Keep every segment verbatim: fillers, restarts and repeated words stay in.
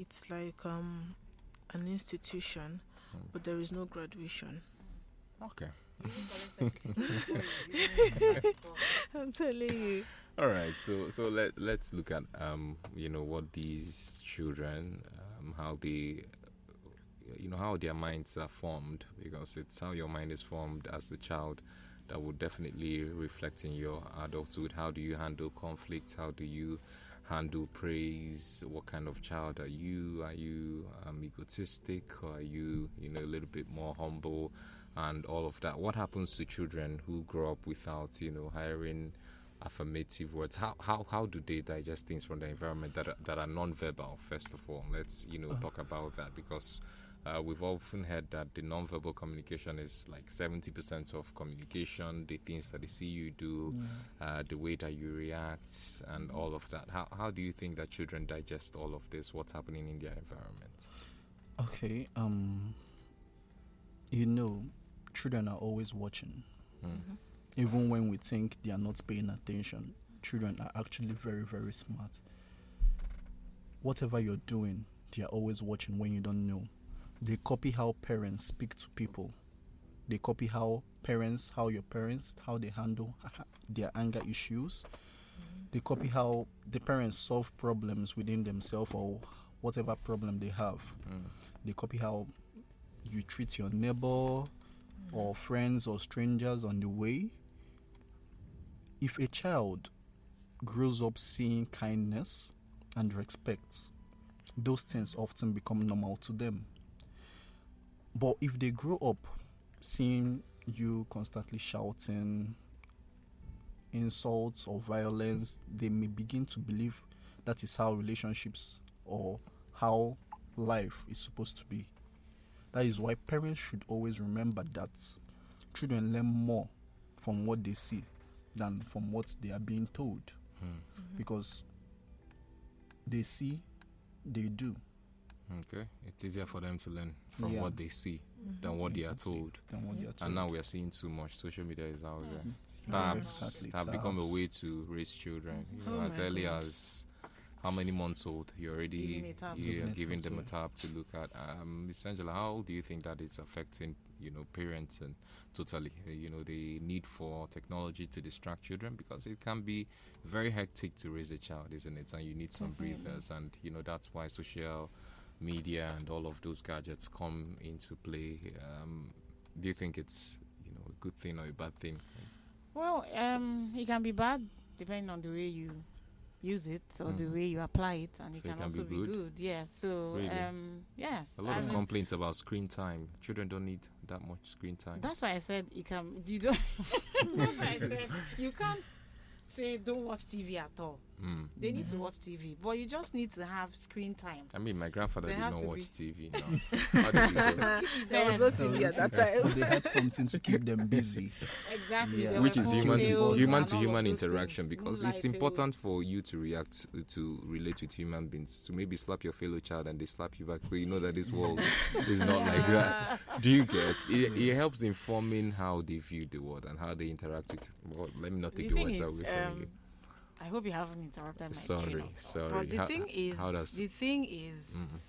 it's like um an institution, Mm. but there is no graduation. Okay. I'm telling you. All right, so so let let's look at um you know what these children um how they you know how their minds are formed, because it's how your mind is formed as a child that would definitely reflect in your adulthood. How do you handle conflict? How do you handle praise? What kind of child are you? Are you um, egotistic, or are you you know a little bit more humble, and all of that? What happens to children who grow up without you know hiring affirmative words? How how how do they digest things from the environment that are, that are non-verbal? First of all, let's you know talk about that, because uh, we've often heard that the non-verbal communication is like seventy percent of communication. The things that they see you do, Yeah. uh, the way that you react, and all of that. How how do you think that children digest all of this? What's happening in their environment? Okay. Um. You know, children are always watching. Mm. Even when we think they are not paying attention, children are actually very, very smart. Whatever you're doing, they are always watching when you don't know. They copy how parents speak to people. They copy how parents, how your parents, how they handle their anger issues. They copy how the parents solve problems within themselves or whatever problem they have. Mm. They copy how you treat your neighbor or friends or strangers on the way. If a child grows up seeing kindness and respect, those things often become normal to them. But if they grow up seeing you constantly shouting insults or violence, they may begin to believe that is how relationships or how life is supposed to be. That is why parents should always remember that children learn more from what they see than from what they are being told. Mm. Because they see, they do. Okay, it's easier for them to learn from Yeah. what they see than what they are Exactly. told. Than what they are told. And now we are seeing too much. Social media is out there. Yeah, Tabs exactly, have become a tabs. way to raise children. You know, Oh as my early God. as how many months old, you're already Giving a tab. you're Giving it giving to them a it. tab to look at. Um, Miss Angela, how do you think that is affecting you know parents and totally uh, you know the need for technology to distract children, because it can be very hectic to raise a child, isn't it? And you need some breathers, and you know that's why social media and all of those gadgets come into play. Um, do you think it's you know a good thing or a bad thing? Well, um, it can be bad depending on the way you use it or the Mhm. way you apply it, and it So it can, can also be be good? good. Yes. So, Really? um, yes. A lot as of in- complaints about screen time. Children don't need that much screen time. That's why I said it can. You don't. That's why I said you can't say don't watch T V at all. Mm. They need to watch T V, but you just need to have screen time. I mean, my grandfather There did has not to watch be- T V. No. How did he do? There was no T V at that time. They had something to keep them busy. Exactly. Yeah. there Which were is Cocktails human cocktails to human and to all of human those interaction, things. because Moonlight it's important tales. for you to react to, to relate with human beings, to maybe slap your fellow child and they slap you back, so you know that this world is not like that. Do you get it? It helps informing how they view the world and how they interact with. Well, let me not take The the, thing words is, away from um, you. I hope you haven't interrupted my Sorry, train of thought. sorry. But the How- thing is, how does- the thing is, Mhm.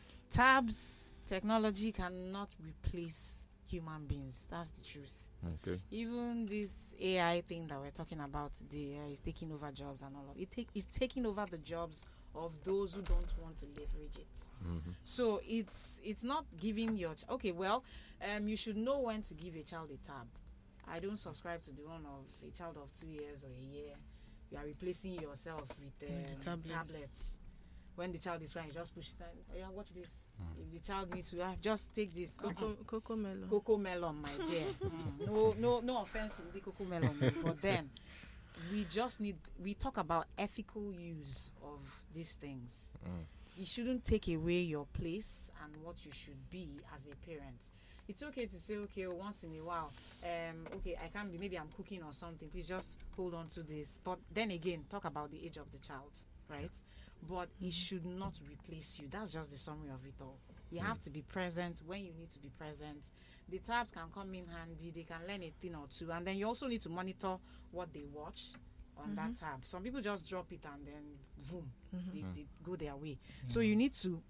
tabs technology cannot replace human beings. That's the truth. Okay. Even this A I thing that we're talking about today uh, is taking over jobs and all of it. Take, it's taking over the jobs of those who don't want to leverage it. Mhm. So it's it's not giving your ch- okay. Well, um, you should know when to give a child a tab. I don't subscribe to the one of a child of two years or a year. You are replacing yourself with With the um, tablet. tablets. When the child is crying, you just push it down. Oh yeah, watch this. Mm. If the child needs to, ah, just take this. Coco, Coco Melon. Coco melon, my dear. Mm. No, no, no offense to the Coco melon, but then we just need. We talk about ethical use of these things. Mm. It shouldn't take away your place and what you should be as a parent. It's okay to say, okay, once in a while, um, okay, I can't be, maybe I'm cooking or something. Please just hold on to this. But then again, talk about the age of the child, right? But it should not replace you. That's just the summary of it all. You have to be present when you need to be present. The tabs can come in handy. They can learn a thing or two. And then you also need to monitor what they watch on that tab. Some people just drop it and then boom, they, they go their way. So you need to